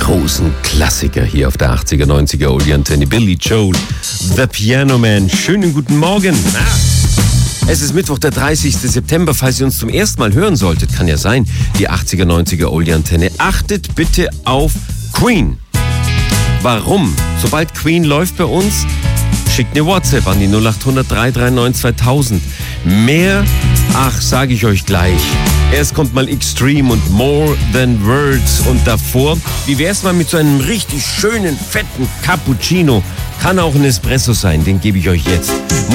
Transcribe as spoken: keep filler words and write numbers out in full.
großen Klassiker hier auf der achtziger, neunziger Oldie-Antenne. Billy Joel, The Piano Man. Schönen guten Morgen. Es ist Mittwoch, der dreißigster September. Falls ihr uns zum ersten Mal hören solltet, kann ja sein, die achtziger, neunziger Oldie-Antenne. Achtet bitte auf Queen. Warum? Sobald Queen läuft bei uns, schickt eine WhatsApp an die null acht hundert, drei drei neun, zweitausend. Mehr, ach, sage ich euch gleich. Erst kommt mal Extreme und More Than Words und davor, wie wär's mal mit so einem richtig schönen, fetten Cappuccino? Kann auch ein Espresso sein, den gebe ich euch jetzt.